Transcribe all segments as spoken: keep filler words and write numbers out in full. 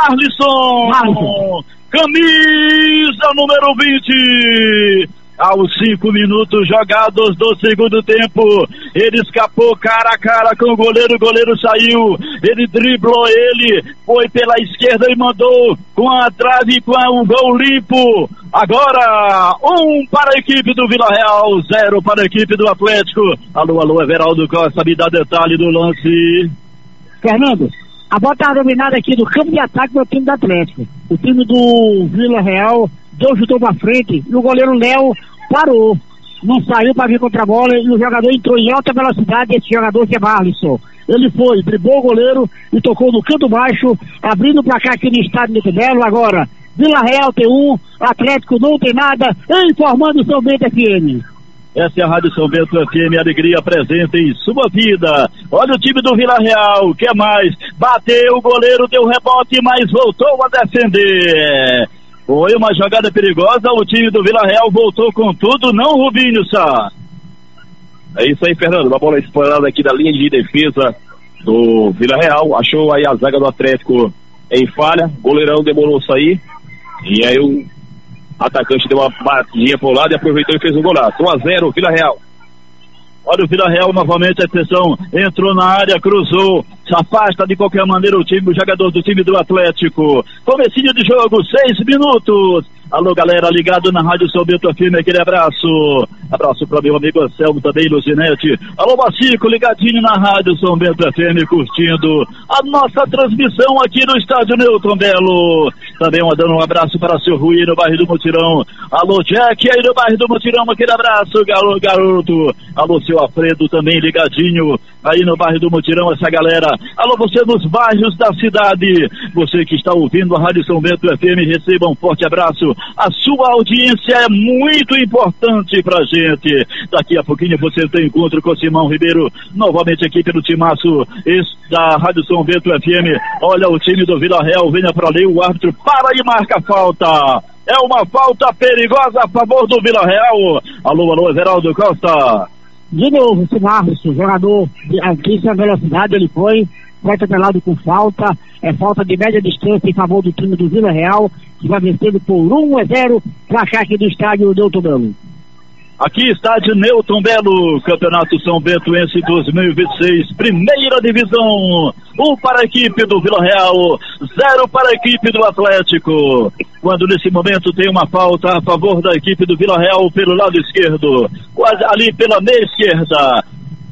Marlisson, Marlisson, camisa número vinte. Aos cinco minutos jogados do segundo tempo, ele escapou cara a cara com o goleiro, o goleiro saiu, ele driblou ele, foi pela esquerda e mandou com a trave, com o gol limpo. Agora, um para a equipe do Vila Real, zero para a equipe do Atlético. Alô, alô, Everaldo Costa, me dá detalhe do lance. Fernando, a bola está dominada aqui do campo de ataque do time do Atlético. O time do Vila Real deu, chutou para frente e o goleiro Léo parou, não saiu para vir contra a bola e o jogador entrou em alta velocidade. Esse jogador que é Marlisson, ele foi, driblou o goleiro e tocou no canto baixo, abrindo o placar aqui no estádio Newton Belo. Agora, Vila Real tem um, Atlético não tem nada, informando São Bento F M. Essa é a Rádio São Bento F M, alegria presente em sua vida. Olha o time do Vila Real, quer mais? Bateu o goleiro, deu rebote, mas voltou a defender. Foi uma jogada perigosa, o time do Vila Real voltou com tudo, não, Rubinho Sá? É isso aí, Fernando, uma bola explorada aqui da linha de defesa do Vila Real, achou aí a zaga do Atlético em falha, goleirão demorou sair, e aí o atacante deu uma batidinha pro lado e aproveitou e fez um golaço. um a zero, Vila Real. Olha o Vila Real novamente, atenção, entrou na área, cruzou, se afasta de qualquer maneira o time, o jogador do time do Atlético. Comecinho de jogo, seis minutos. Alô, galera, ligado na Rádio São Bento F M, aquele abraço. Abraço para meu amigo Anselmo, também, Luzinete. Alô, Macico, ligadinho na Rádio São Bento F M, curtindo a nossa transmissão aqui no estádio Newton Belo. Também mandando um abraço para o seu Rui no bairro do Mutirão. Alô, Jack, aí no bairro do Mutirão, aquele abraço, galo, garoto. Alô, seu Alfredo, também ligadinho aí no bairro do Mutirão, essa galera. Alô, você nos bairros da cidade. Você que está ouvindo a Rádio São Bento F M, receba um forte abraço. A sua audiência é muito importante pra gente. Daqui a pouquinho você tem encontro com o Simão Ribeiro, novamente aqui pelo timaço da Rádio São Bento F M. Olha o time do Vila Real, venha pra ler, o árbitro para e marca a falta. É uma falta perigosa a favor do Vila Real. Alô, alô, Everaldo Costa. De novo, esse Marlisson, jogador aqui sem velocidade, ele foi, foi atropelado com falta, é falta de média distância em favor do time do Vila Real, que vai vencendo por um a zero, placar aqui do estádio Newton Belo. Aqui, estádio Newton Belo, Campeonato São Bentoense dois mil e vinte e seis, primeira divisão, um para a equipe do Vila Real, zero para a equipe do Atlético. Quando nesse momento tem uma falta a favor da equipe do Vila Real pelo lado esquerdo, quase ali pela meia esquerda,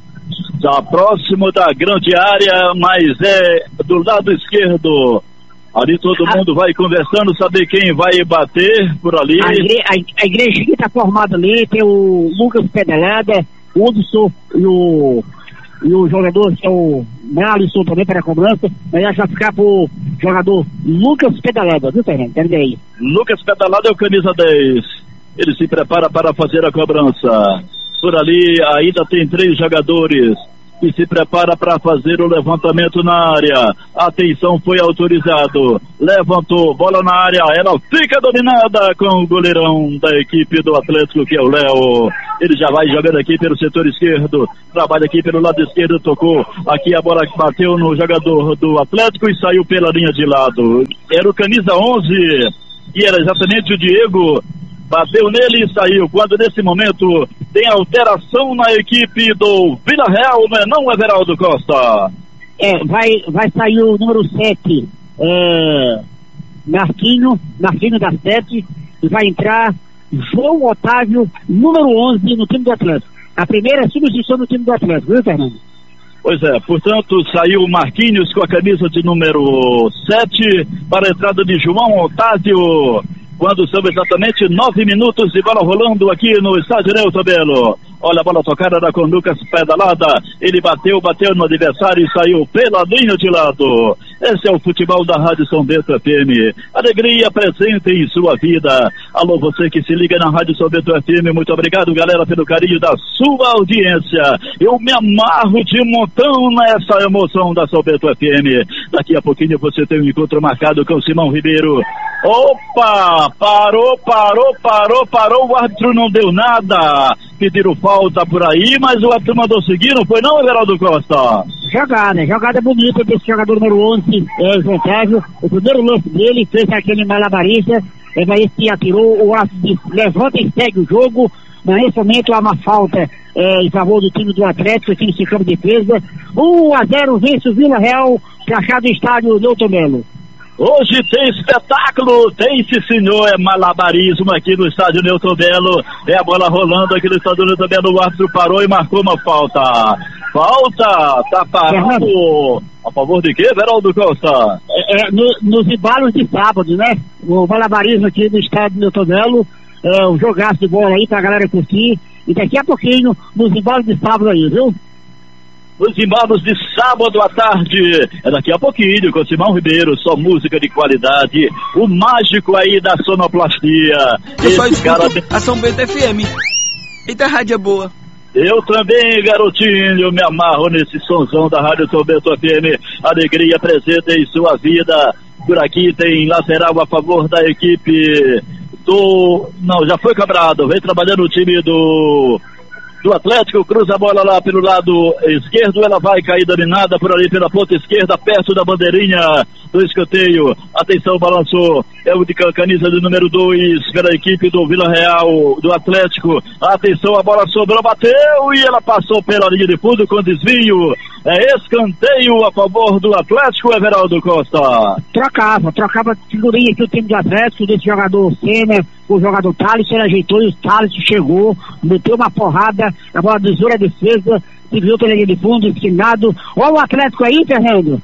já próximo da grande área, mas é do lado esquerdo. Ali todo mundo vai conversando, saber quem vai bater por ali. A, igre, a, a igreja que está formada ali, tem o Lucas Pedalada, o Hudson e o, e o jogador que é o Marlisson também para a cobrança, mas já vai ficar pro jogador Lucas Pedalada, viu, Fernando? Entende aí? Lucas Pedalada é o camisa dez. Ele se prepara para fazer a cobrança. Por ali ainda tem três jogadores que se prepara para fazer o levantamento na área. Atenção, foi autorizado. Levantou, bola na área, ela fica dominada com o goleirão da equipe do Atlético, que é o Léo. Ele já vai jogando aqui pelo setor esquerdo, trabalha aqui pelo lado esquerdo, tocou. Aqui a bola bateu no jogador do Atlético e saiu pela linha de lado. Era o camisa onze, e era exatamente o Diego. Bateu nele e saiu. Quando nesse momento tem alteração na equipe do Vila Real, não é não, Everaldo Costa? É, vai, vai sair o número sete, é, Marquinho, Marquinho da sete, e vai entrar João Otávio, número onze, no time do Atlético. A primeira substituição do time do Atlético, viu, Fernando? Pois é, portanto, saiu o Marquinhos com a camisa de número sete para a entrada de João Otávio. Quando são exatamente nove minutos de bola rolando aqui no estádio Newton Belo. Olha a bola tocada da com Lucas Pedalada. Ele bateu, bateu no adversário e saiu pela linha de lado. Esse é o futebol da Rádio São Bento F M. Alegria presente em sua vida. Alô, você que se liga na Rádio São Bento F M. Muito obrigado, galera, pelo carinho da sua audiência. Eu me amarro de montão nessa emoção da São Bento F M. Daqui a pouquinho você tem um encontro marcado com o Simão Ribeiro. Opa! Parou, parou, parou, parou. O árbitro não deu nada. pediram falta por aí, mas o árbitro mandou seguir, não foi não, Everaldo Costa? Jogada, jogada bonita desse jogador número onze, é, João Sérgio. O primeiro lance dele fez aquele malabarista, é daí que atirou, o árbitro disse, levanta e segue o jogo. Mas nesse momento há uma falta é, em favor do time do Atlético, aqui no campo de defesa. um a zero vence o Vila Real, pra cá do estádio Newton Melo. Hoje tem espetáculo, tem sim senhor, é malabarismo aqui no estádio Newton Melo, é a bola rolando aqui no estádio Newton Melo, o árbitro parou e marcou uma falta. Falta, tá parado, a favor de quê, Veraldo Costa? É, é, no, nos embalos de sábado, né? O malabarismo aqui no estádio Newton Melo, é, um jogaço de bola aí pra galera curtir, e daqui a pouquinho, nos embalos de sábado aí, viu? Os embalos de sábado à tarde, é daqui a pouquinho, com Simão Ribeiro, só música de qualidade, o mágico aí da sonoplastia. Eu só escuto cara... a São Bento F M. Eita, a rádio é boa. Eu também, garotinho, me amarro nesse sonzão da Rádio São Bento F M. Alegria presente em sua vida. Por aqui tem lateral a favor da equipe do... Não, já foi cobrado. Vem trabalhando o time do... do Atlético, cruza a bola lá pelo lado esquerdo, ela vai cair dominada por ali pela ponta esquerda, perto da bandeirinha do escanteio. Atenção, balançou, é o de camisa de número dois pela equipe do Vila Real, do Atlético. Atenção, a bola sobrou, bateu e ela passou pela linha de fundo com desvio. É escanteio a favor do Atlético, Everaldo Costa. Trocava, trocava figurinha aqui o time do Atlético, desse jogador Senna, o jogador Thales, ele ajeitou e o Thales chegou, meteu uma porrada, a bola desviou a defesa, se viu pela linha de fundo, esquinado. Olha o Atlético aí, Fernando.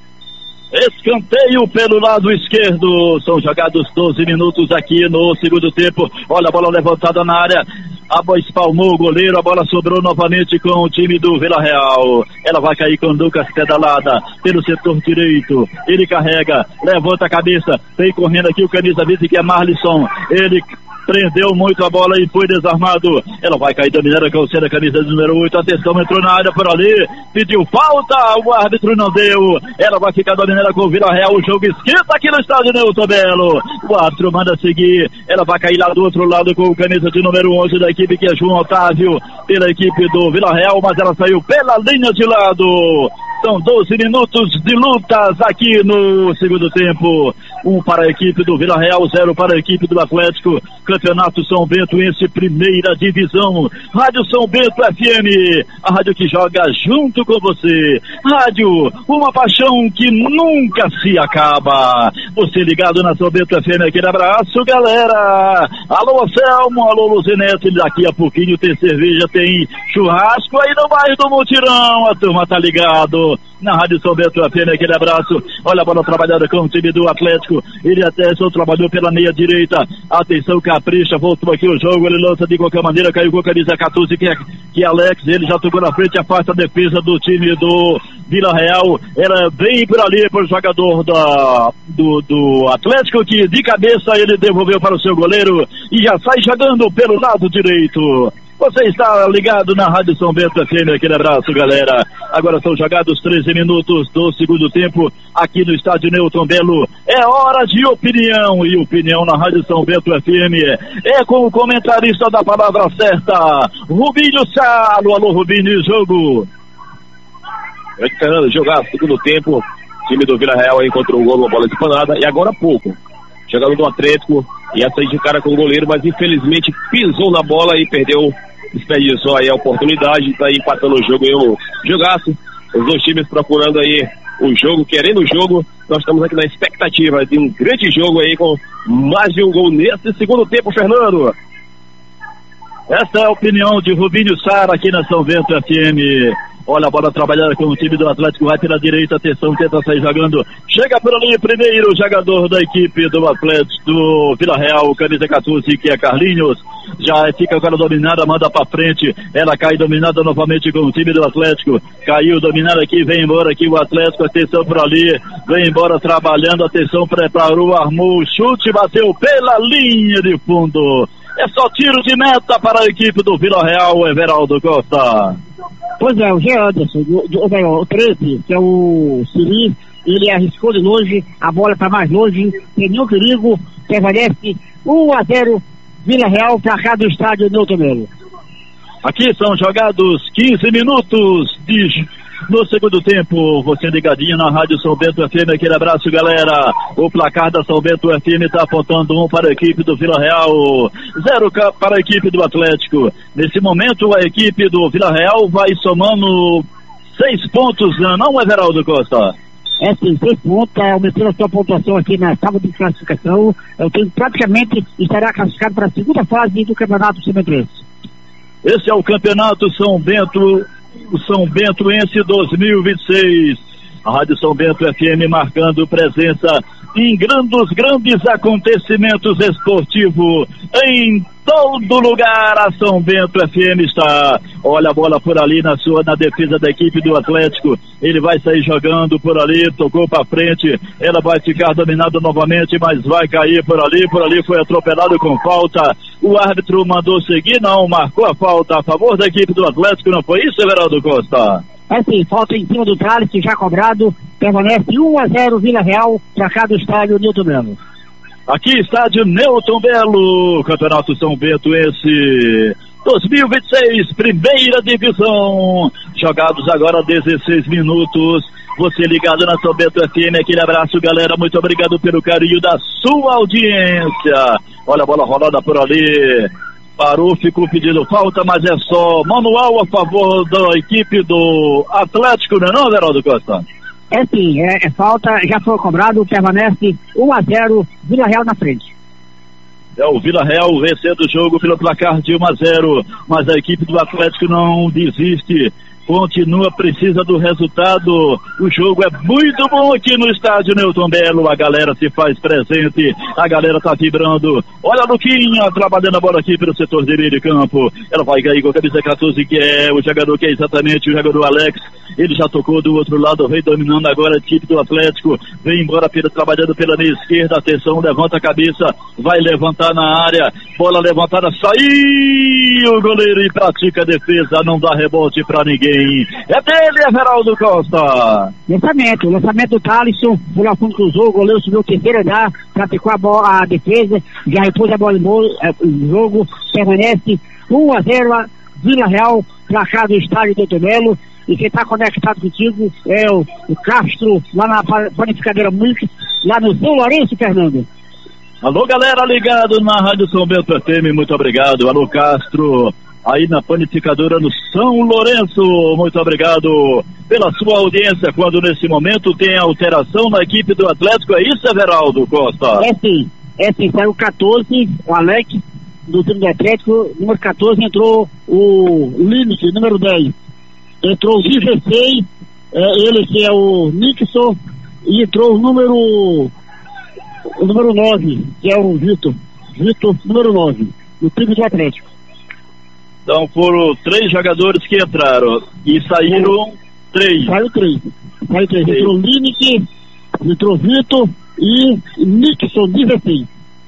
Escanteio pelo lado esquerdo, são jogados doze minutos aqui no segundo tempo. Olha a bola levantada na área, a bola espalmou o goleiro, a bola sobrou novamente com o time do Vila Real. Ela vai cair com o Lucas pedalada pelo setor direito, ele carrega, levanta a cabeça, vem correndo aqui o camisa vinte que é Marlisson, ele prendeu muito a bola e foi desarmado. Ela vai cair dominando com a camisa número oito. Atenção, entrou na área por ali, pediu falta, o árbitro não deu. Ela vai ficar dominando com o Vila Real. O jogo esquenta aqui no estádio Newton Melo. O árbitro manda seguir. Ela vai cair lá do outro lado com o camisa de número onze da equipe, que é João Otávio, pela equipe do Vila Real, mas ela saiu pela linha de lado. São doze minutos de lutas aqui no segundo tempo. Um para a equipe do Vila Real, zero para a equipe do Atlético. Campeonato São Bentoense, primeira divisão. Rádio São Bento F M, a rádio que joga junto com você. Rádio, uma paixão que nunca se acaba. Você ligado na São Bento F M, aquele abraço, galera. Alô, Selmo, alô, Luzinete. Daqui a pouquinho tem cerveja, tem churrasco aí no bairro do Mutirão. A turma tá ligado na Rádio São Bento F M, aquele abraço. Olha a bola trabalhada com o time do Atlético. Ele até só trabalhou pela meia direita. Atenção, capricha, voltou aqui o jogo. Ele lança de qualquer maneira, caiu com a camisa quatorze, que é, que é Alex. Ele já tocou na frente, afasta a defesa do time do Vila Real. Era bem por ali para o jogador da, do, do Atlético, que de cabeça ele devolveu para o seu goleiro e já sai jogando pelo lado direito. Você está ligado na Rádio São Bento F M, aquele abraço, galera. Agora são jogados treze minutos do segundo tempo aqui no estádio Newton Melo. É hora de opinião, e opinião na Rádio São Bento F M é com o comentarista da palavra certa, Rubinho Salo. Alô, Rubinho, jogo. É que Fernando, jogar segundo tempo, o time do Vila Real aí encontrou o gol, uma bola disparada, e agora há pouco, jogador do Atlético, ia sair de cara com o goleiro, mas infelizmente pisou na bola e perdeu, desperdiçou aí a oportunidade, está aí empatando o jogo, eu jogaço, os dois times procurando aí o jogo, querendo o jogo. Nós estamos aqui na expectativa de um grande jogo aí com mais de um gol nesse segundo tempo, Fernando. Essa é a opinião de Rubinho Sara aqui na São Bento F M. Olha a bola trabalhada com o time do Atlético, vai pela direita, atenção, tenta sair jogando. Chega por ali, primeiro jogador da equipe do Atlético, do Vila Real, camisa quatorze, que é Carlinhos. Já fica agora dominada, manda pra frente. Ela cai dominada novamente com o time do Atlético. Caiu dominada aqui, vem embora aqui o Atlético, atenção por ali. Vem embora trabalhando, atenção, preparou, armou o chute, bateu pela linha de fundo. É só tiro de meta para a equipe do Vila Real, Everaldo Costa. Pois é, o G. Anderson, o, o treze, que é o Siri, ele arriscou de longe, a bola está mais longe, tem nenhum perigo, prevalece um a zero Vila Real para cá do estádio Newton Melo. Aqui são jogados quinze minutos de... no segundo tempo. Você ligadinho na Rádio São Bento F M, aquele abraço, galera. O placar da São Bento F M está apontando um para a equipe do Vila Real, zero para a equipe do Atlético. Nesse momento a equipe do Vila Real vai somando seis pontos, não, Everaldo Costa? É sim, seis pontos, aumentando a sua pontuação aqui na tábua de classificação. Eu tenho praticamente estará classificado para a segunda fase do Campeonato São Bentoense. Esse é o Campeonato São Bento, o São Bentoense dois mil e vinte e seis. A Rádio São Bento F M marcando presença em grandes, grandes acontecimentos esportivos em todo lugar. A São Bento F M está. Olha a bola por ali na sua, na defesa da equipe do Atlético. Ele vai sair jogando por ali, tocou para frente. Ela vai ficar dominada novamente, mas vai cair por ali. Por ali foi atropelado com falta. O árbitro mandou seguir, não, marcou a falta a favor da equipe do Atlético. Não foi isso, Everaldo Costa? É sim, falta em cima do Thales, já cobrado, permanece um a zero Vila Real, pra cá do estádio Newton Belo. Aqui estádio Newton Belo, Campeonato São Bentoense dois mil e vinte e seis, primeira divisão, jogados agora dezesseis minutos, você ligado na São Bento F M, aquele abraço, galera, muito obrigado pelo carinho da sua audiência. Olha a bola rolada por ali, parou, ficou pedindo falta, mas é só manual a favor da equipe do Atlético, não é não, Geraldo Costa? É sim, é, é falta, já foi cobrado, permanece um a zero, Vila Real na frente. É o Vila Real vencendo o jogo pelo placar de um a zero, mas a equipe do Atlético não desiste, continua, precisa do resultado. O jogo é muito bom aqui no estádio Newton Belo, a galera se faz presente, a galera tá vibrando. Olha a Luquinha trabalhando a bola aqui pelo setor de meio de campo, ela vai cair com a camisa quatorze, que é o jogador que é exatamente o jogador Alex. Ele já tocou do outro lado, vem dominando agora a equipe do Atlético, vem embora pela, trabalhando pela meia esquerda, atenção, levanta a cabeça, vai levantar na área, bola levantada, saiu o goleiro e pratica a defesa, não dá rebote pra ninguém. É dele, Everaldo Costa. Lançamento, lançamento do Thaleson, por lá fundo cruzou, o goleiro subiu o terceiro andar, praticou a, bola, a defesa, já repôs a bola no jogo, permanece um a zero, Vila Real, placar do estádio do Tomelo. E quem está conectado contigo é o, o Castro, lá na panificadeira Mulk, lá no São Lourenço, Fernando. Alô, galera, ligado na Rádio São Bento F M, muito obrigado. Alô, Castro, aí na panificadora no São Lourenço, muito obrigado pela sua audiência, quando nesse momento tem alteração na equipe do Atlético, é isso, Everaldo Costa? É sim, é sim, saiu quatorze, o Alex, do time do Atlético, número quatorze, entrou o Limite, número dez. Entrou o dezesseis, é, ele que é o Nixon, e entrou o número o número nove, que é o Vitor. Vitor, número nove, no time do Atlético. Então foram três jogadores que entraram e saíram três. Saiu três. Saiu três. três. Entrou Lineker, entrou Vitor e Nixon, dezesseis.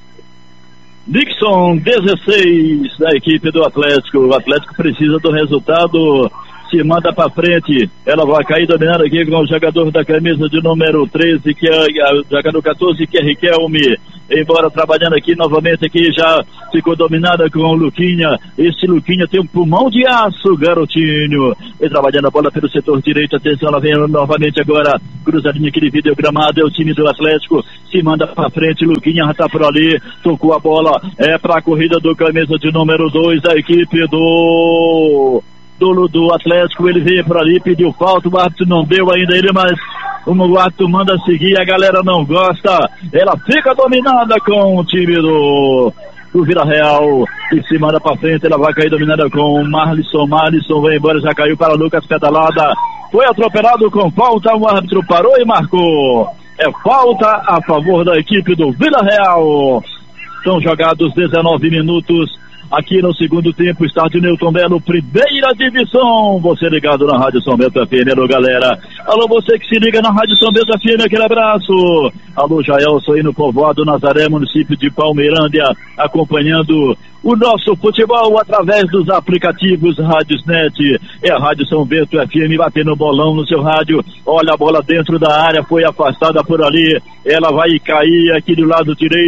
Nixon, dezesseis da equipe do Atlético. O Atlético precisa do resultado, se manda para frente, ela vai cair dominando aqui com o jogador da camisa de número treze, que é o jogador quatorze, que é Riquelme, embora trabalhando aqui novamente, aqui já ficou dominada com o Luquinha. Esse Luquinha tem um pulmão de aço, garotinho, e trabalhando a bola pelo setor direito, atenção, ela vem novamente agora, cruzadinha aqui de videogramado, é o time do Atlético, se manda para frente, Luquinha já tá por ali, tocou a bola, é para a corrida do camisa de número dois, a equipe do Do, do Atlético, ele veio por ali, pediu falta, o árbitro não deu ainda ele, mas o árbitro manda seguir, a galera não gosta, ela fica dominada com o time do, do Vila Real, e se manda pra frente, ela vai cair dominada com o Marlisson, Marlisson vai embora, já caiu para Lucas, pedalada, foi atropelado com falta, o árbitro parou e marcou, é falta a favor da equipe do Vila Real. São jogados dezenove minutos aqui no segundo tempo, estádio Newton Belo, primeira divisão. Você ligado na Rádio São Bento F M, alô, galera. Alô, você que se liga na Rádio São Bento F M, aquele abraço. Alô, Jaelson aí no povoado Nazaré, município de Palmeirândia, acompanhando o nosso futebol através dos aplicativos Rádiosnet. É a Rádio São Bento F M batendo bolão no seu rádio. Olha a bola dentro da área, foi afastada por ali. Ela vai cair aqui do lado direito.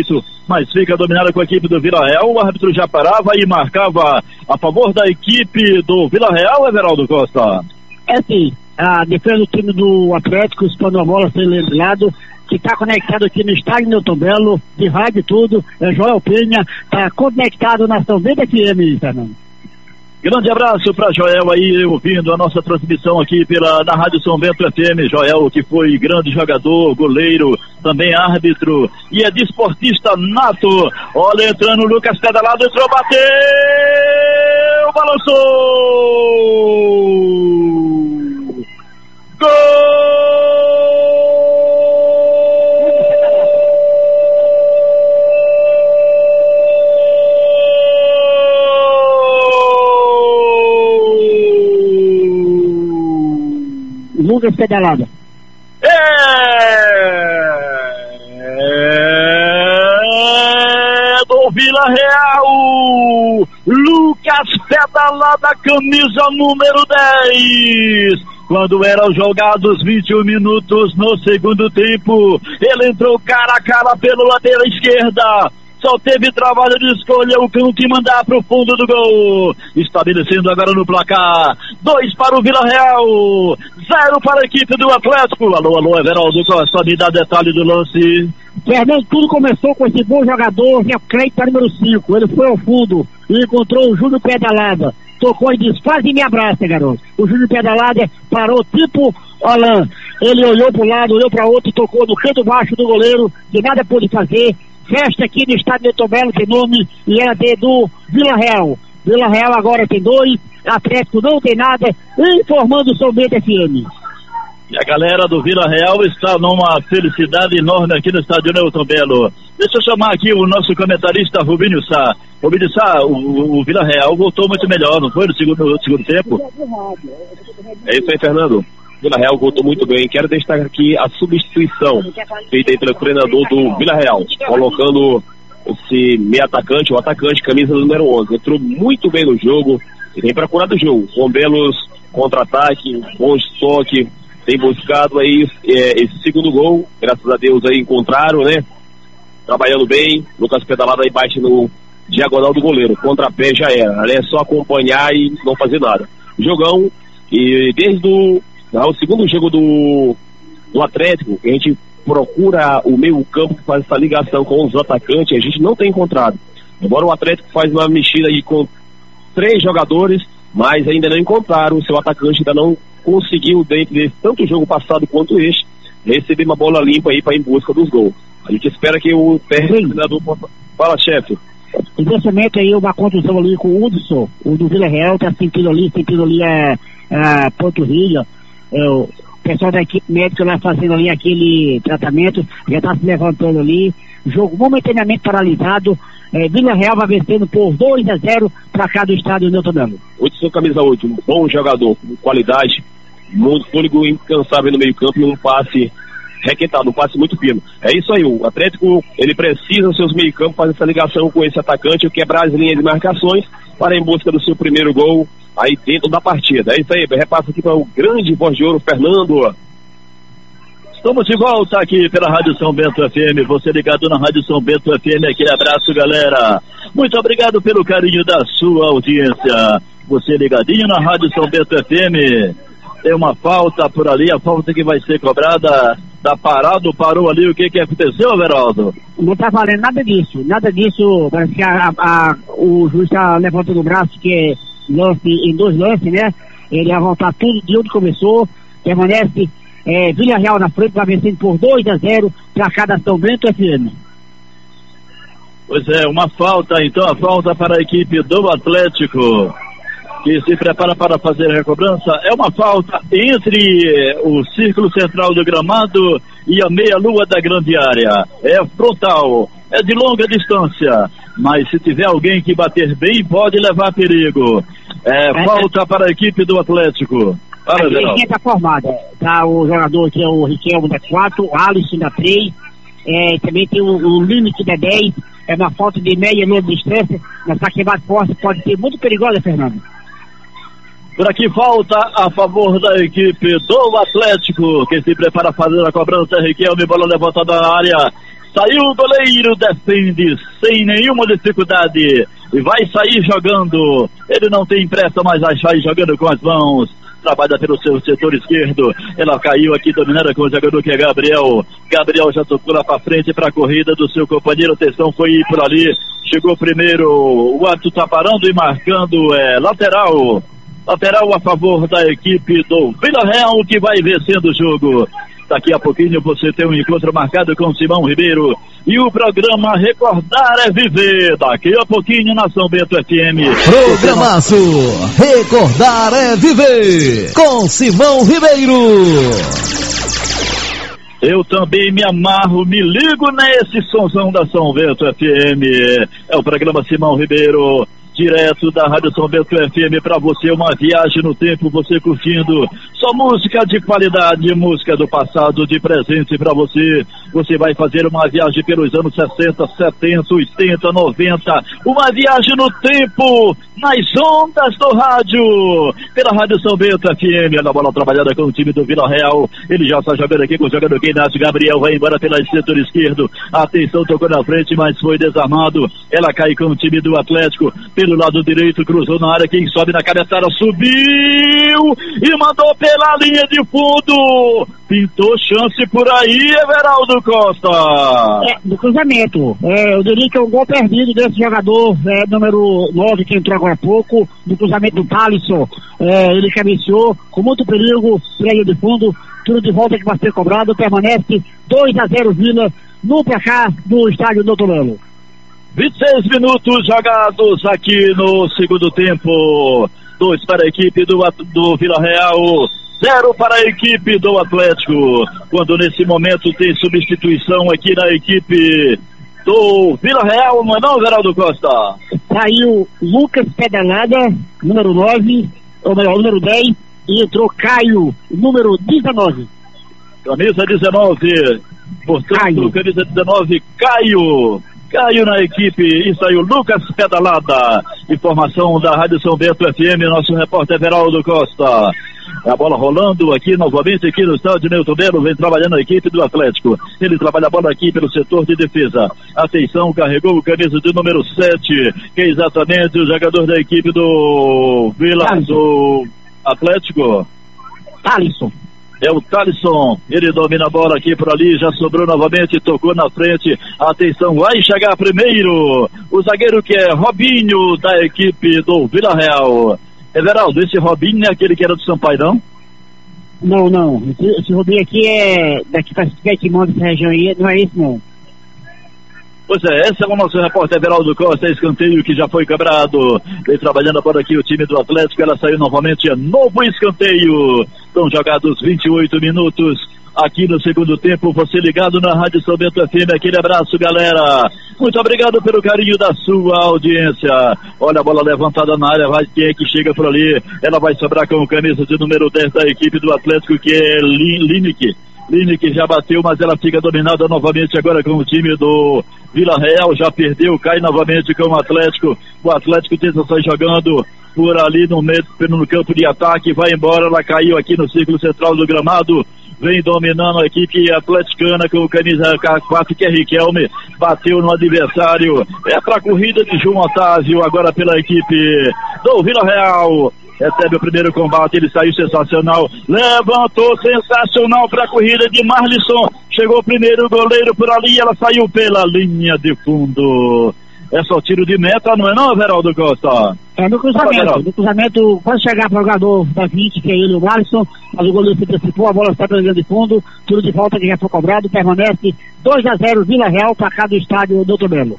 mas fica dominada com a equipe do Vila Real. O árbitro já parava e marcava a favor da equipe do Vila Real, Everaldo Costa. É sim, a defesa do time do Atlético, espalhando a bola sem lado, que está conectado aqui no estádio Newton Belo, de rádio e tudo, é Joel Penha, está conectado na São Bento F M, Fernando. Grande abraço para Joel aí, ouvindo a nossa transmissão aqui pela, na Rádio São Bento F M. Joel, que foi grande jogador, goleiro, também árbitro e é desportista nato. Olha, entrando o Lucas Pedalado, entrou, bateu, balançou! Gol! Lucas Pedalada. É... é do Vila Real, Lucas Pedalada, camisa número dez. Quando eram jogados vinte e um minutos no segundo tempo, ele entrou cara a cara pela lateral esquerda. Só teve trabalho de escolha o cão que mandar para o fundo do gol. Estabelecendo agora no placar. Dois para o Vila Real. Zero para a equipe do Atlético. Alô, alô, Everaldo Costa, me dá detalhe do lance. Fernando, tudo começou com esse bom jogador, que é o Cleiton número cinco. Ele foi ao fundo e encontrou o Júnior Pedalada. Tocou e disse, quase me abraça, garoto. O Júnior Pedalada parou tipo Alain. Ele olhou para um lado, olhou para outro e tocou no canto baixo do goleiro, que nada pôde fazer. Festa aqui no estádio Newton Belo tem nome e é de do Vila Real. Vila Real agora tem dois, Atlético não tem nada, informando o São Bento F M. E a galera do Vila Real está numa felicidade enorme aqui no estádio Newton Belo. Deixa eu chamar aqui o nosso comentarista Rubinho Sá. Rubinho Sá, o, o Vila Real voltou muito melhor, não foi no segundo, no segundo tempo? É isso aí, Fernando. Vila Real voltou muito bem. Quero destacar aqui a substituição feita aí pelo treinador do Vila Real, colocando esse meio atacante, o atacante, camisa número onze. Entrou muito bem no jogo e tem procurado o jogo, com belos contra-ataque, bom estoque, tem buscado aí é, esse segundo gol, graças a Deus aí encontraram, né? Trabalhando bem, Lucas Pedalado aí bate no diagonal do goleiro, contra-pé já era, ali é só acompanhar e não fazer nada. Jogão, e desde o Não, o segundo jogo do, do Atlético, a gente procura o meio campo, faz essa ligação com os atacantes, a gente não tem encontrado. Embora o Atlético faz uma mexida aí com três jogadores, mas ainda não encontraram, o seu atacante ainda não conseguiu, dentro de tanto o jogo passado quanto este, receber uma bola limpa aí para ir em busca dos gols. A gente espera que o treinador possa... Fala, chefe. Inicialmente aí uma contusão ali com o Hudson, o do Vila Real, tá sentindo ali, sentindo ali a, a panturrilha. É, o pessoal da equipe médica lá fazendo ali aquele tratamento, já está se levantando ali, jogo momentaneamente paralisado. é, Vila Real vai vencendo por dois a zero para cá do estádio Newton Belo. Hudson, camisa oito, um bom jogador, com qualidade, muito fôlego incansável no meio campo e um passe requentado, um passe muito fino. É isso aí, o Atlético, ele precisa, seus meio campo, fazer essa ligação com esse atacante, quebrar as linhas de marcações para em busca do seu primeiro gol aí dentro da partida. É isso aí, repassa aqui para o grande voz de ouro, Fernando. Estamos de volta aqui pela Rádio São Bento F M, você ligado na Rádio São Bento F M, aquele abraço, galera. Muito obrigado pelo carinho da sua audiência. Você ligadinho na Rádio São Bento F M. Tem uma falta por ali, a falta que vai ser cobrada, tá parado, parou ali, o que que aconteceu, Everaldo? Não tá valendo nada disso, nada disso, parece que a, a, o juiz tá levantando o braço, que é lance em dois lances, né? Ele vai voltar tudo de onde começou, permanece é, Vila Real na frente, vai vencendo por dois a zero para cada São Bento F M. Pois é, uma falta, então, a falta para a equipe do Atlético, que se prepara para fazer a cobrança. É uma falta entre o círculo central do gramado e a meia-lua da grande área. É frontal, é de longa distância, mas se tiver alguém que bater bem, pode levar perigo. É, é falta é. para a equipe do Atlético. Para, a linha está formada. Tá o jogador que é o Riquelme da quatro, o Alisson da três, é, também tem o, o limite da dez. É uma falta de meia-lua de distância, mas para queimar forte pode ser muito perigosa, Fernando. Por aqui falta a favor da equipe do Atlético, que se prepara a fazer a cobrança. Riquelme, bola levantada na área, Saiu o goleiro, defende sem nenhuma dificuldade e vai sair jogando. Ele não tem pressa, mas vai sair jogando com as mãos. Trabalha pelo seu setor esquerdo. Ela caiu aqui, dominada com o jogador que é Gabriel. Gabriel já tocou lá pra frente pra corrida do seu companheiro. Atenção, foi ir por ali. Chegou primeiro. O árbitro tá parando e marcando. É lateral. Lateral a favor da equipe do Vila Real, que vai vencendo o jogo. Daqui a pouquinho você tem um encontro marcado com Simão Ribeiro e o programa Recordar é Viver. Daqui a pouquinho na São Bento F M. Programaço Recordar é Viver com Simão Ribeiro. Eu também me amarro, me ligo nesse sonzão da São Bento F M. É o programa Simão Ribeiro, direto da Rádio São Bento F M para você, uma viagem no tempo, você curtindo só música de qualidade, música do passado, de presente para você. Você vai fazer uma viagem pelos anos sessenta, setenta, oitenta, noventa, uma viagem no tempo, nas ondas do rádio, pela Rádio São Bento F M. A bola trabalhada com o time do Vila Real, ele já está jogando aqui com o jogador Inácio. Gabriel vai embora pelo setor esquerdo, atenção, tocou na frente, mas foi desarmado. Ela cai com o time do Atlético pelo lado direito, cruzou na área, quem sobe na cabeçada, subiu e mandou pela linha de fundo. Pintou chance por aí, Everaldo Costa. É, do cruzamento. É, eu diria que é um gol perdido desse jogador, é, número nove, que entrou agora há pouco, do cruzamento do Thalisson. É, ele cabeceou com muito perigo, linha de fundo, tudo de volta que vai ser cobrado, permanece dois a zero Vila no placar do estádio Doutor Melo. vinte e seis minutos jogados aqui no segundo tempo. Dois para a equipe do, do Vila Real, zero para a equipe do Atlético. Quando nesse momento tem substituição aqui na equipe do Vila Real, não é não, Geraldo Costa? Saiu Lucas Pedalada, número nove, ou melhor, número dez, e entrou Caio, número dezenove. Camisa dezenove, portanto, Caio. Camisa dezenove, Caio. Caiu na equipe e saiu Lucas Pedalada. Informação da Rádio São Bento F M, nosso repórter Everaldo Costa. A bola rolando aqui novamente aqui no estádio Newton Melo, vem trabalhando a equipe do Atlético. Ele trabalha a bola aqui pelo setor de defesa. Atenção, carregou o camisa de número sete, que é exatamente o jogador da equipe do Vila, do Atlético. Thalisson. É o Thalisson, ele domina a bola aqui por ali, já sobrou novamente, tocou na frente, atenção, vai chegar primeiro o zagueiro que é Robinho, da equipe do Vila Real. Everaldo, esse Robinho é aquele que era do Sampaio, não? Não, não, esse, esse Robinho aqui é daqui para que manda essa região aí, não é esse não. Pois é, esse é o nosso repórter Everaldo Costa, escanteio que já foi quebrado. Vem trabalhando agora aqui o time do Atlético, ela saiu novamente, é novo escanteio. Estão jogados vinte e oito minutos aqui no segundo tempo. Você ligado na Rádio São Bento F M, aquele abraço, galera. Muito obrigado pelo carinho da sua audiência. Olha a bola levantada na área, vai quem é que chega por ali. Ela vai sobrar com o camisa de número dez da equipe do Atlético, que é Lineker. Lineker já bateu, mas ela fica dominada novamente agora com o time do Vila Real, já perdeu, cai novamente com o Atlético. O Atlético tenta sair jogando por ali no meio, no campo de ataque, vai embora, ela caiu aqui no círculo central do gramado, vem dominando a equipe atleticana com o camisa quatro, que é Riquelme, bateu no adversário, é para a corrida de João Otávio, agora pela equipe do Vila Real. Recebe o primeiro combate, ele saiu sensacional, levantou sensacional para a corrida de Marlisson, chegou primeiro o goleiro por ali, ela saiu pela linha de fundo. É só tiro de meta, não é não, Everaldo Costa? É no cruzamento, ah, no cruzamento, pode chegar para o jogador da vinte, que é ele, o Marlisson, mas o goleiro se antecipou, a bola está pela linha de fundo, tiro de volta que já foi cobrado, permanece dois a zero Vila Real, para cá do estádio Doutor Melo.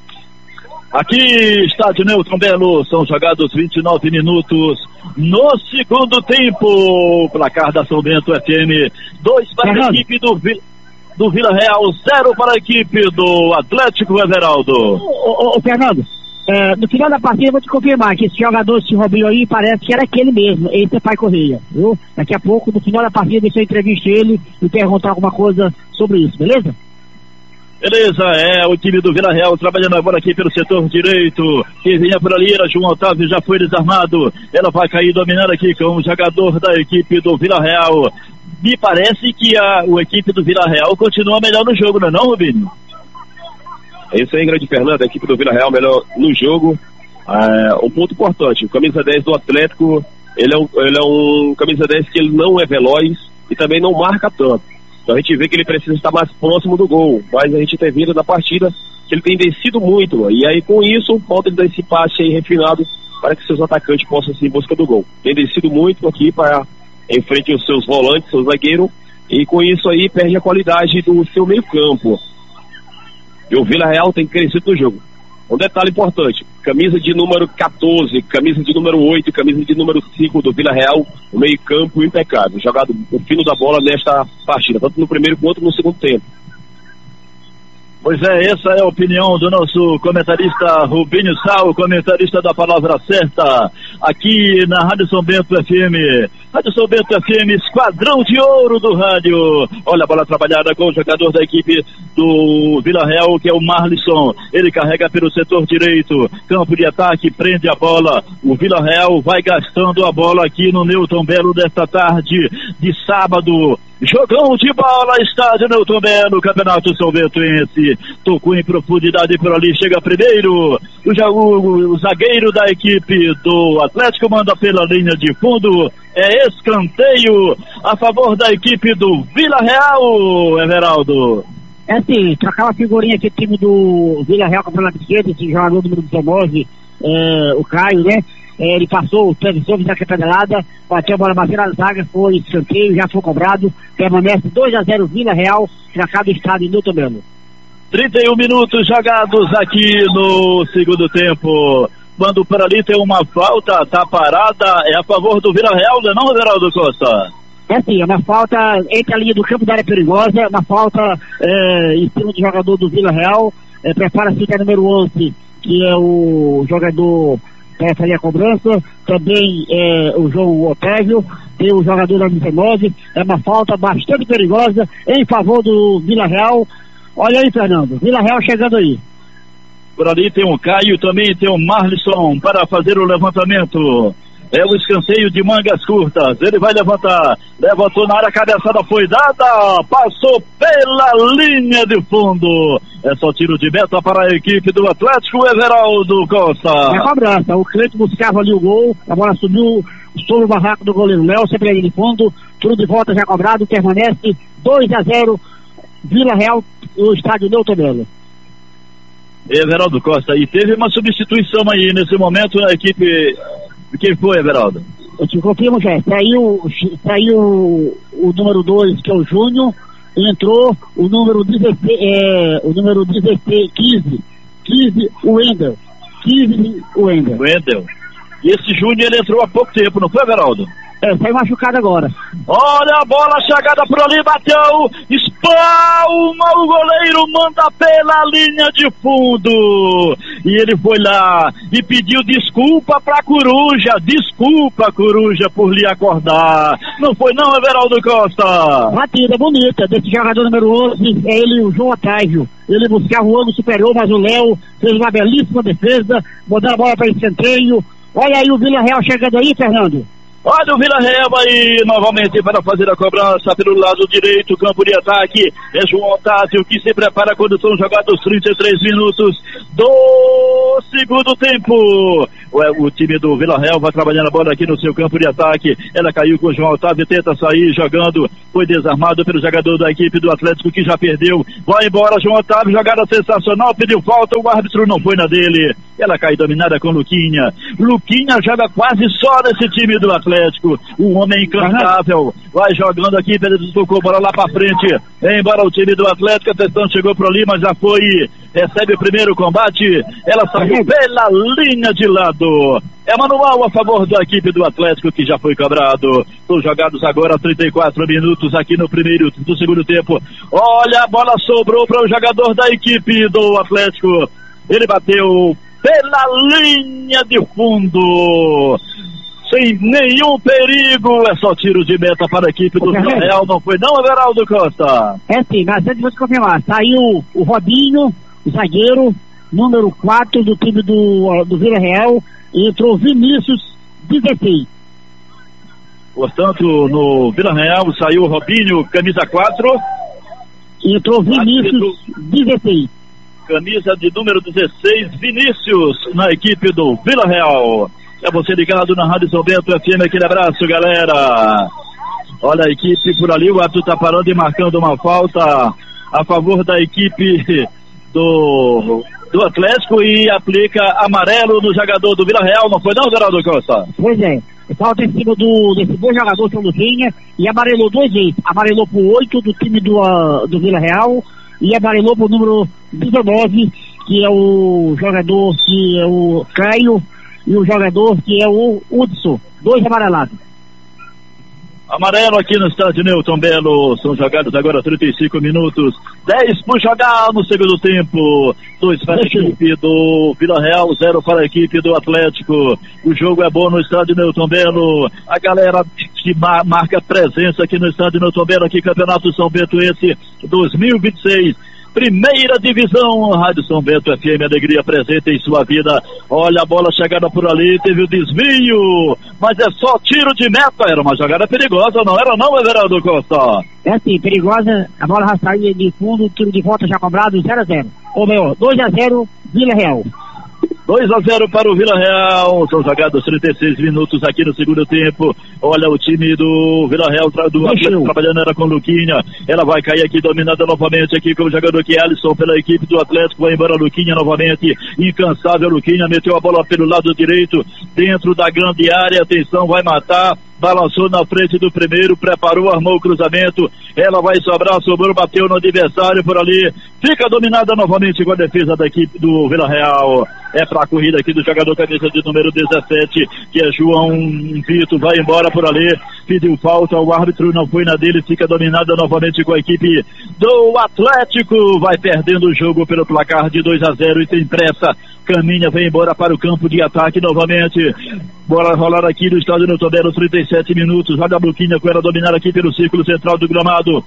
Aqui, estádio Newton Melo, são jogados vinte e nove minutos no segundo tempo. Placar da São Bento F M, dois para Fernando. A equipe do, do Vila Real, zero para a equipe do Atlético, Everaldo. Ô, ô, ô Fernando, é, no final da partida eu vou te confirmar que esse jogador, esse Robinho aí, parece que era aquele mesmo, esse é Pai Correia, viu? Daqui a pouco, no final da partida, deixa eu entrevistar ele e perguntar alguma coisa sobre isso, beleza? Beleza, é o time do Vila Real trabalhando agora aqui pelo setor direito. Quem vinha por ali era João Otávio, já foi desarmado. Ela vai cair dominando aqui com o jogador da equipe do Vila Real. Me parece que a, a equipe do Vila Real continua melhor no jogo, não é não, Rubinho? É isso aí, grande Fernando, a equipe do Vila Real melhor no jogo. É, um ponto importante, o camisa dez do Atlético, ele é, um, ele é um camisa dez que ele não é veloz e também não marca tanto. Então a gente vê que ele precisa estar mais próximo do gol, mas a gente tem vindo na partida que ele tem descido muito, e aí com isso falta ele dar esse passe aí refinado para que seus atacantes possam ir em busca do gol. Tem descido muito aqui para em frente aos seus volantes, seu zagueiro, e com isso aí perde a qualidade do seu meio campo. E o Vila Real tem crescido no jogo. Um detalhe importante, camisa de número quatorze, camisa de número oito, camisa de número cinco do Vila Real, o meio campo impecável, jogado o fino da bola nesta partida, tanto no primeiro quanto no segundo tempo. Pois é, essa é a opinião do nosso comentarista Rubinho Sal, comentarista da Palavra Certa, aqui na Rádio São Bento F M. Rádio São Bento F M, esquadrão de ouro do rádio. Olha a bola trabalhada com o jogador da equipe do Vila Real, que é o Marlisson. Ele carrega pelo setor direito, campo de ataque, prende a bola. O Vila Real vai gastando a bola aqui no Newton Belo desta tarde de sábado. Jogão de bola, estádio Newton Belo, Campeonato São Bentoense. Tocou em profundidade por ali, chega primeiro. O, o, o zagueiro da equipe do Atlético manda pela linha de fundo. É escanteio a favor da equipe do Vila Real, Everaldo. É assim, trocar uma figurinha aqui do time do Vila Real, campeonato esquerdo, esse jogador número dezenove, é, o Caio, né? É, ele passou, teve sobre a pedalada, bateu a bola bateu na zaga, foi escanteio, já foi cobrado, permanece dois a zero Vila Real, trocado o estádio em Newton Belo. trinta e um minutos jogados aqui no segundo tempo. Quando por ali tem uma falta, tá parada, é a favor do Vila Real, não é não, Geraldo Costa? É sim, é uma falta entre a linha do campo da área perigosa, é uma falta é, em cima do jogador do Vila Real, é, prepara-se até número onze, que é o jogador para fazer a cobrança, também é, o João Otávio, tem o jogador da dezenove, é uma falta bastante perigosa em favor do Vila Real. Olha aí, Fernando, Vila Real chegando aí. Por ali tem o Caio, também tem o Marlisson para fazer o levantamento. É o escanteio de mangas curtas, ele vai levantar, levantou na área, a cabeçada foi dada, passou pela linha de fundo. É só tiro de meta para a equipe do Atlético, Everaldo Costa. É cobrança, o Cleiton buscava ali o gol, a bola subiu sobre o barraco do goleiro Léo, sempre ali de fundo, tudo de volta já cobrado, permanece dois a zero Vila Real, no estádio Newton Belo. Everaldo Costa, e teve uma substituição aí nesse momento na equipe. Quem foi, Everaldo? Eu te confirmo, já. Saiu, saiu o número dois, que é o Júnior, entrou o número dezesseis, é, o número dezesseis, quinze, quinze, o Wendel. quinze, o Wendel. Wendel. E esse Júnior, ele entrou há pouco tempo, não foi, Everaldo? É, saiu machucado agora. Olha a bola chegada por ali, bateu, espalma o goleiro, manda pela linha de fundo. E ele foi lá e pediu desculpa pra Coruja, desculpa, Coruja, por lhe acordar. Não foi não, Everaldo Costa? Batida bonita desse jogador número onze, é ele, o João Otávio. Ele buscava o ângulo superior, mas o Léo fez uma belíssima defesa, mandando a bola para escanteio. Olha aí o Vila Real chegando aí, Fernando. Olha o Vila Real aí novamente para fazer a cobrança pelo lado direito, campo de ataque. É João Otávio que se prepara quando são jogados trinta e três minutos do segundo tempo. O, o time do Vila Real vai trabalhando a bola aqui no seu campo de ataque. Ela caiu com o João Otávio, tenta sair jogando. Foi desarmado pelo jogador da equipe do Atlético que já perdeu. Vai embora João Otávio, jogada sensacional, pediu falta, o árbitro não foi na dele. Ela cai dominada com Luquinha. Luquinha joga quase só nesse time do Atlético. O homem incansável vai jogando aqui, tocou bola lá pra frente, embora o time do Atlético, a atenção chegou pro ali, mas já foi, recebe o primeiro combate, ela saiu pela linha de lado. É manual a favor da equipe do Atlético que já foi cobrado. São jogados agora trinta e quatro minutos aqui no primeiro do segundo tempo. Olha, a bola sobrou para o jogador da equipe do Atlético, ele bateu pela linha de fundo, sem nenhum perigo. É só tiro de meta para a equipe do Vila Real, não foi não, Everaldo Costa? É sim, mas antes de você confirmar, saiu o Robinho, o zagueiro, número quatro do time do, do Vila Real, e entrou Vinícius, dezesseis. Portanto, no Vila Real saiu o Robinho, camisa quatro. E entrou Vinícius, dezesseis. camisa de número dezesseis, Vinícius, na equipe do Vila Real. É você ligado na Rádio São Bento F M, aquele abraço, galera. Olha a equipe por ali, o árbitro tá parando e marcando uma falta a favor da equipe do, do Atlético e aplica amarelo no jogador do Vila Real, não foi não, Geraldo Costa? Pois é, falta em cima do, desse bom jogador, seu Luquinha, e amarelou dois vezes, amarelou pro oito do time do, uh, do Vila Real e amarelou pro número dezenove, que é o jogador que é o Caio, e o jogador que é o Hudson, dois amarelados. Amarelo aqui no estádio Newton Belo, são jogados agora trinta e cinco minutos, dez por jogar no segundo tempo, dois para a equipe do Vila Real, zero para a equipe do Atlético. O jogo é bom no estádio Newton Belo, a galera que marca presença aqui no estádio Newton Belo, aqui Campeonato São Bento esse dois mil e vinte e seis. Primeira divisão, Rádio São Bento F M, alegria presente em sua vida. Olha a bola chegada por ali, teve o desvio, mas é só tiro de meta. Era uma jogada perigosa, não era não, Everaldo Costa? É sim, perigosa, a bola já saiu de fundo, tiro de volta já cobrado, zero a zero. Ou melhor, dois a zero, Vila Real. dois a zero para o Vila Real, são jogados trinta e seis minutos aqui no segundo tempo. Olha o time do Vila Real, do Atlético trabalhando era com Luquinha, ela vai cair aqui dominada novamente aqui com o jogador que é Alisson pela equipe do Atlético, vai embora Luquinha novamente, incansável Luquinha, meteu a bola pelo lado direito, dentro da grande área, atenção, vai matar, balançou na frente do primeiro, preparou, armou o cruzamento, ela vai sobrar, sobrou, bateu no adversário por ali, fica dominada novamente com a defesa da equipe do Vila Real. É para a corrida aqui do jogador camisa de número dezessete, que é João Vitor, vai embora por ali, pediu falta, o árbitro não foi na dele, fica dominada novamente com a equipe do Atlético, vai perdendo o jogo pelo placar de dois a zero e tem pressa, caminha, vem embora para o campo de ataque novamente, bola rolar aqui no estádio Newton Belo, trinta e sete minutos, joga a Bruquinha com ela dominar aqui pelo círculo central do gramado,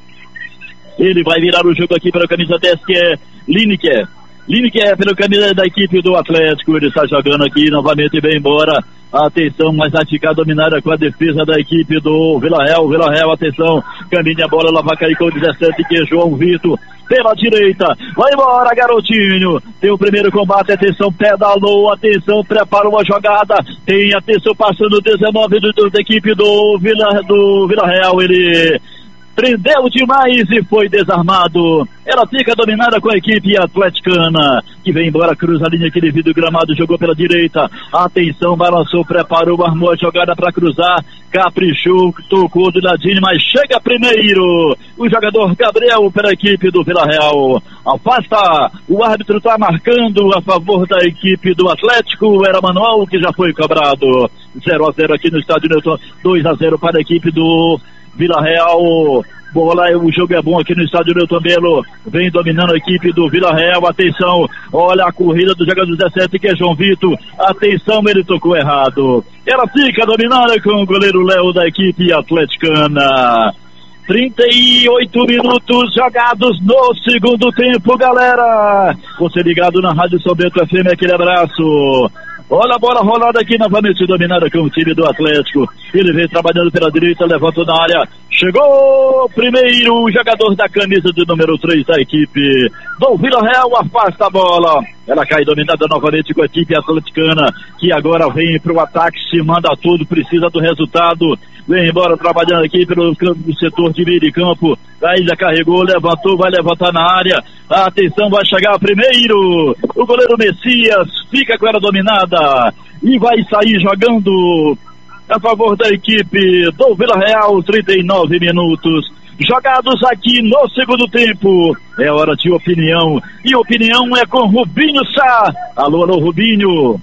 ele vai virar o jogo aqui para a camisa dez, que é Lineker. Lineker pelo caminho da equipe do Atlético, ele está jogando aqui novamente e vem embora, atenção, mas vai ficar dominada com a defesa da equipe do Vila Real, Vila Real, atenção, caminha a bola, ela vai cair com o dezessete, que é João Vitor, pela direita, vai embora garotinho, tem o primeiro combate, atenção, pedalou, atenção, preparou a jogada, tem atenção passando dezenove do, do, da equipe do Vila, do Vila Real, ele prendeu demais e foi desarmado. Ela fica dominada com a equipe atleticana, que vem embora, cruza a linha aqui devido ao gramado, jogou pela direita, atenção, balançou, preparou, armou a jogada para cruzar, caprichou, tocou do ladinho, mas chega primeiro o jogador Gabriel pela equipe do Vila Real, afasta, o árbitro está marcando a favor da equipe do Atlético, era manual que já foi cobrado, zero a zero aqui no estádio Newton, dois a zero para a equipe do Vila Real, bola, o jogo é bom aqui no estádio Newton Belo, vem dominando a equipe do Vila Real, atenção, olha a corrida do jogador dezessete, que é João Vitor, atenção, ele tocou errado, ela fica dominada com o goleiro Léo da equipe atleticana. trinta e oito minutos jogados no segundo tempo, galera, você ligado na Rádio São Bento F M, aquele abraço. Olha a bola rolada aqui novamente, dominada com o time do Atlético. Ele vem trabalhando pela direita, levantou na área. Chegou primeiro o jogador da camisa de número três da equipe do Vila Real, afasta a bola. Ela cai dominada novamente com a equipe atleticana, que agora vem para o ataque, se manda tudo, precisa do resultado. Vem embora trabalhando aqui pelo setor de meio de campo. Aí já carregou, levantou, vai levantar na área. Atenção, vai chegar primeiro o goleiro Messias, fica com ela dominada e vai sair jogando a favor da equipe do Vila Real. Trinta e nove minutos jogados aqui no segundo tempo. É hora de opinião, e opinião é com Rubinho Sá. Alô, alô, Rubinho.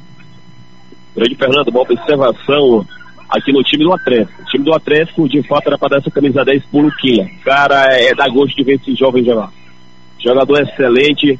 Grande Fernando, uma observação aqui no time do Atlético. O time do Atlético, de fato, era para dar essa camisa dez por Luquinha. Cara, é da gosto de ver esse jovem jogar. Jogador excelente.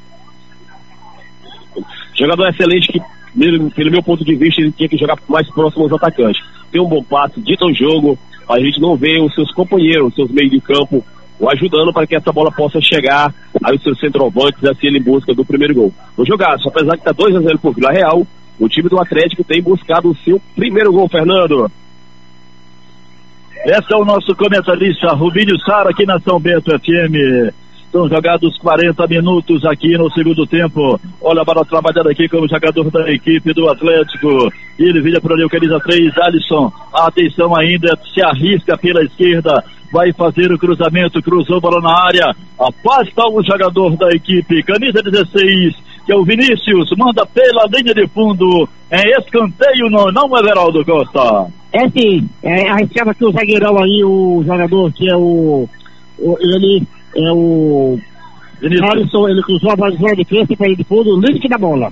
Jogador excelente que, pelo meu ponto de vista, ele tinha que jogar mais próximo aos atacantes. Tem um bom passe, dita o jogo, a gente não vê os seus companheiros, os seus meios de campo, o ajudando para que essa bola possa chegar aos seus centroavantes, assim ele em busca do primeiro gol. No jogaço, apesar de estar dois a zero por Vila Real, o time do Atlético tem buscado o seu primeiro gol, Fernando. Esse é o nosso comentarista Rubinho Sara aqui na São Bento F M. São jogados quarenta minutos aqui no segundo tempo. Olha a bola trabalhada aqui como jogador da equipe do Atlético. Ele vira por ali o camisa três, Alisson. Atenção ainda, se arrisca pela esquerda. Vai fazer o cruzamento, cruzou a bola na área. Afasta o jogador da equipe, camisa dezesseis, que é o Vinícius. Manda pela linha de fundo. É escanteio, não, não, Everaldo Costa. É sim, é, arriscava aqui o zagueirão aí, o jogador que é o... o ele... É o Alisson, ele cruzou a bola de zona de frente para ir de fundo, o limite da bola.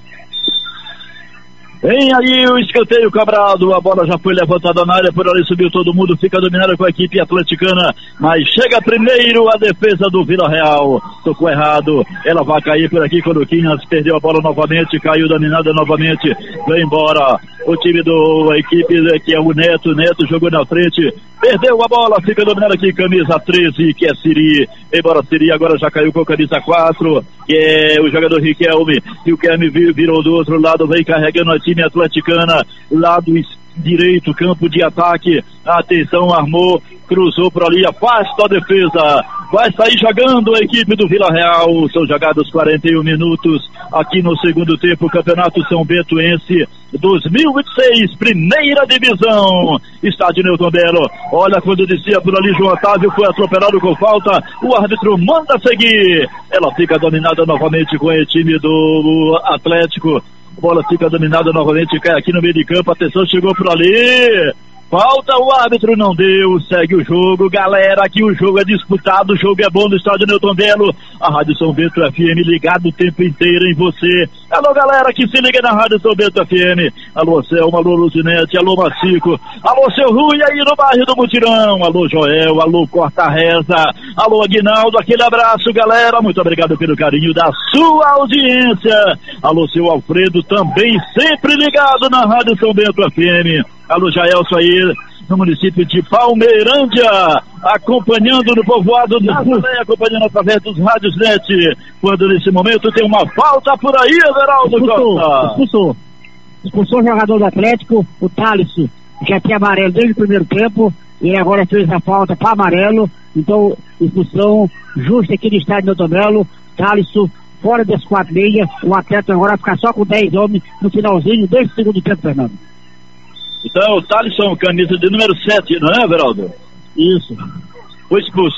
Vem aí o escanteio cobrado, a bola já foi levantada na área, por ali subiu todo mundo, fica dominado com a equipe atleticana, mas chega primeiro a defesa do Vila Real, tocou errado, ela vai cair por aqui quando o Quinhas perdeu a bola novamente, caiu dominada novamente, vem embora o time do a equipe que é o Neto, Neto jogou na frente, perdeu a bola, fica dominado aqui, camisa treze, que é Siri, embora Siri agora já caiu com a camisa quatro, que é o jogador Riquelme, Riquelme virou do outro lado, vem carregando a time atleticana, lado direito, campo de ataque, atenção, armou, cruzou por ali, afasta a defesa, vai sair jogando a equipe do Vila Real, são jogados quarenta e um minutos aqui no segundo tempo, Campeonato São Bentoense dois mil e seis, primeira divisão, estádio Newton Belo, olha quando descia por ali, João Otávio foi atropelado com falta, o árbitro manda seguir, ela fica dominada novamente com o time do Atlético, a bola fica dominada novamente, cai aqui no meio de campo, atenção, chegou por ali, falta, o árbitro não deu, segue o jogo, galera, aqui o jogo é disputado, o jogo é bom no estádio Newton Belo, a Rádio São Bento F M ligado o tempo inteiro em você, alô galera que se liga na Rádio São Bento F M, alô Selma, alô Luzinete, alô Macico, alô seu Rui aí no bairro do Mutirão, alô Joel, alô Corta Reza, alô Aguinaldo, aquele abraço galera, muito obrigado pelo carinho da sua audiência, alô seu Alfredo também sempre ligado na Rádio São Bento F M, alô Jaelson aí no município de Palmeirândia, acompanhando no povoado da Nazaré, acompanhando através dos rádios net, quando nesse momento tem uma falta por aí, Everaldo Costa. Expulsou, expulsou o jogador do Atlético, o Thaleson, que já tinha amarelo desde o primeiro tempo, e agora fez a falta para amarelo, então expulsão justa aqui do estádio Newton Belo, Thaleson fora das quatro meias, o Atlético agora vai ficar só com dez homens no finalzinho desse segundo tempo, Fernando. Então, o Thaleson, camisa de número sete, não é, Everaldo? Isso. Foi expulso.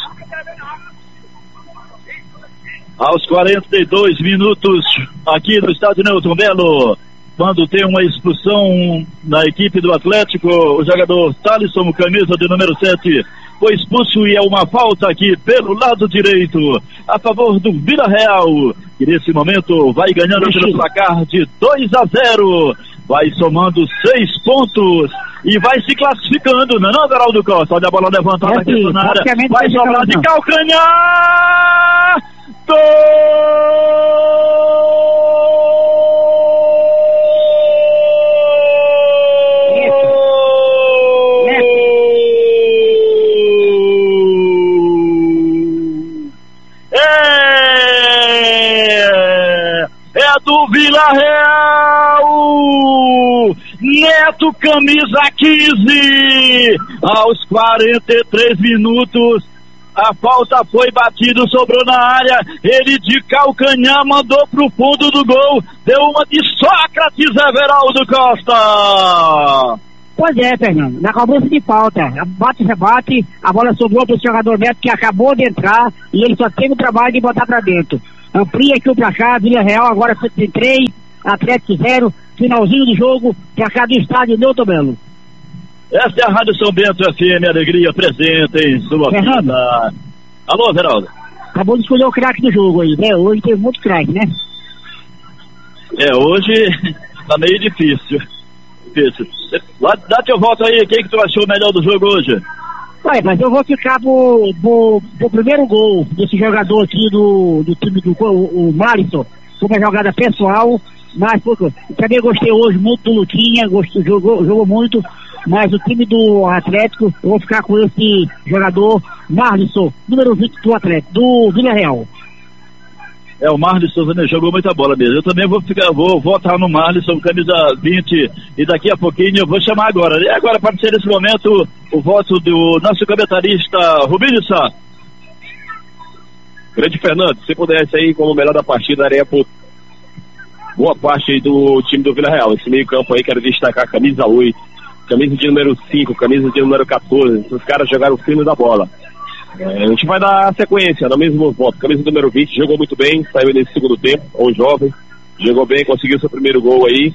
Aos quarenta e dois minutos, aqui no estádio Newton Belo, quando tem uma expulsão na equipe do Atlético, o jogador Thaleson, camisa de número sete, foi expulso e é uma falta aqui pelo lado direito, a favor do Vila Real, que nesse momento vai ganhando pelo placar de dois a zero. Vai somando seis pontos e vai se classificando, não é não, Geraldo Costa? Olha a bola levantada é aqui na área, vai sobrar sobrar de calcanhar! Gol! É, é do Vila Real! Neto, camisa quinze, aos quarenta e três minutos, a falta foi batida, sobrou na área, ele de calcanhar mandou pro fundo do gol, deu uma de Sócrates, Everaldo Costa. Pois é, Fernando, na cobrança de falta, bate e rebate, a bola sobrou pro jogador Neto que acabou de entrar e ele só teve o trabalho de botar pra dentro. Amplia aqui o placar, Vila Real agora setenta e três, Atlético zero, finalzinho do jogo, placar do estádio Newton Belo. Essa é a Rádio São Bento F M, alegria presente em sua vida. Alô, Veraldo. Acabou de escolher o craque do jogo aí, né? Hoje teve muito craque, né? É, hoje tá meio difícil. difícil. Dá teu voto aí, quem que tu achou melhor do jogo hoje? Ué, mas eu vou ficar pro, pro, pro primeiro gol desse jogador aqui do, do time do o, o Malisson. Foi uma jogada pessoal, mas pô, também gostei hoje muito do Luquinha, gostou, jogou, jogou muito, mas o time do Atlético, eu vou ficar com esse jogador Marlisson, número vinte do Atlético, do Vila Real. É, o Marlisson também jogou muita bola mesmo. Eu também vou ficar, vou votar no Marlisson, camisa vinte, e daqui a pouquinho eu vou chamar agora. E agora, para ser nesse momento, o voto do nosso comentarista Rubinho Sá. Grande Fernando, se pudesse aí, como melhor da partida, daria por boa parte aí do time do Vila Real. Esse meio campo aí, quero destacar a camisa oito, camisa de número cinco, camisa de número quatorze. Os caras jogaram o fino da bola. É, a gente vai dar sequência no mesmo voto. Camisa número vinte, jogou muito bem, saiu nesse segundo tempo, um jovem, jogou bem, conseguiu seu primeiro gol aí.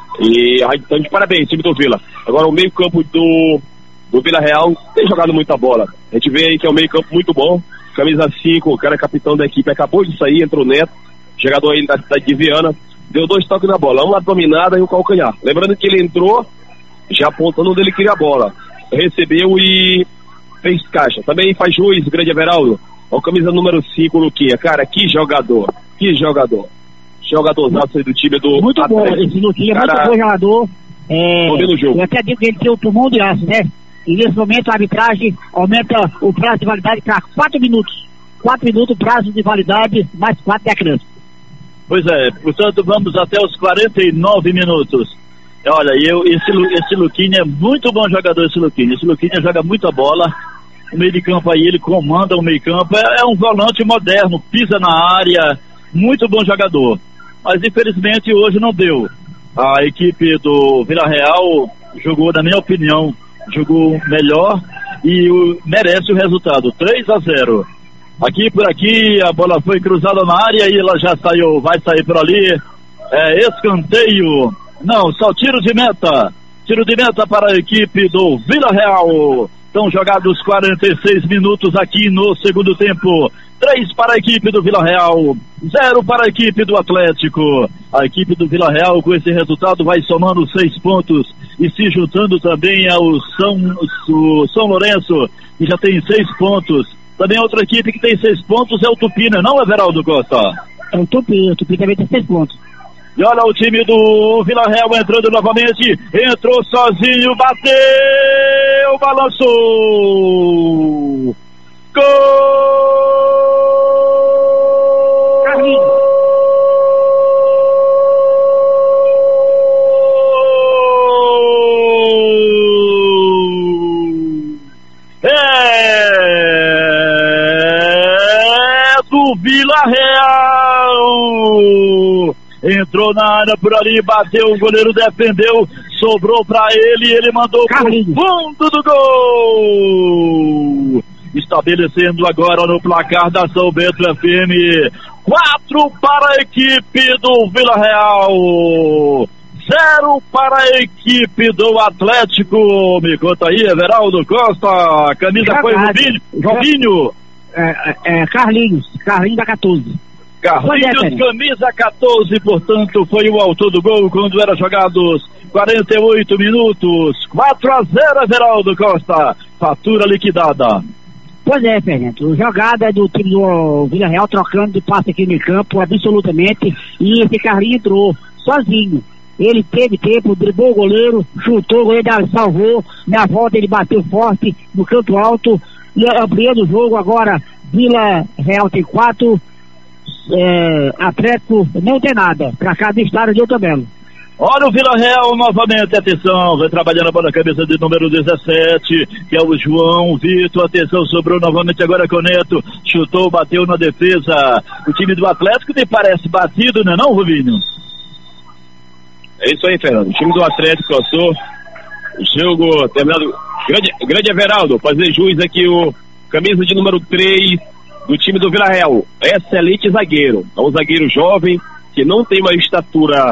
E então, de parabéns, time do Vila. Agora o meio campo do, do Vila Real tem jogado muita bola. A gente vê aí que é um meio campo muito bom. Camisa cinco, o cara é capitão da equipe, acabou de sair, entrou o Neto, jogador aí da cidade de Viana, deu dois toques na bola, um na dominada e um calcanhar. Lembrando que ele entrou já apontando onde ele queria a bola, recebeu e fez caixa. Também faz juiz, o grande Everaldo, ó, camisa número cinco, Luquinha. Cara, que jogador, que jogador. Jogadorzaço aí do time do muito Atlético. Bom, esse Luquinha, cara, muito bom jogador. É, eu até digo que ele tem o pulmão de aço, né? E nesse momento a arbitragem aumenta o prazo de validade para quatro minutos. quatro minutos, prazo de validade, mais quatro de acréscimo. Pois é, portanto vamos até os quarenta e nove minutos. Olha, eu, esse, esse Luquinha é muito bom jogador, esse Luquinha. Esse Luquinha joga muita bola. O meio de campo aí, ele comanda o meio campo. É, é um volante moderno, pisa na área. Muito bom jogador. Mas infelizmente hoje não deu. A equipe do Vila Real jogou, na minha opinião, jogou melhor e o, merece o resultado, três a zero. Aqui por aqui a bola foi cruzada na área e ela já saiu, vai sair por ali. É escanteio, não, só tiro de meta. Tiro de meta para a equipe do Vila Real. Estão jogados quarenta e seis minutos aqui no segundo tempo. três para a equipe do Vila Real, zero para a equipe do Atlético. A equipe do Vila Real com esse resultado vai somando seis pontos e se juntando também ao São, o São Lourenço, que já tem seis pontos. Também outra equipe que tem seis pontos é o Tupi, não é, Everaldo Costa? É o Tupi, o Tupi também tem seis pontos. E olha o time do Vila Real entrando novamente, entrou sozinho, bateu, balançou. Gol! Carlinhos. É do Vila Real. Entrou na área por ali, bateu, o goleiro defendeu, sobrou pra ele, ele mandou pro fundo do gol. Estabelecendo agora no placar da São Bento F M, quatro para a equipe do Vila Real, zero para a equipe do Atlético. Me conta aí, Everaldo Costa, a camisa Já foi Robinho. Robinho. É, é, é Carlinhos, Carlinhos da quatorze. Carlinhos, é, camisa quatorze, portanto, foi o autor do gol quando eram jogados quarenta e oito minutos. quatro a zero, Everaldo Costa. Fatura liquidada. Pois é, Fernando. Jogada do time do Vila Real trocando de passe aqui no campo, absolutamente. E esse Carlinhos entrou sozinho. Ele teve tempo, driblou o goleiro, chutou, o goleiro salvou. Na volta ele bateu forte no canto alto. E ampliando o jogo agora, Vila Real tem quatro. É, Atlético não tem nada, pra cada estado de outra belo. Olha o Vila Real novamente, atenção, vai trabalhando a bola na cabeça de número dezessete, que é o João Vitor, atenção, sobrou novamente agora com o Neto, chutou, bateu na defesa. O time do Atlético me parece batido, não é não, Rubinho? É isso aí, Fernando, o time do Atlético passou, o jogo terminado, grande, grande Everaldo, fazer juiz aqui o camisa de número três do time do Vila Real, excelente zagueiro, é um zagueiro jovem, que não tem uma estatura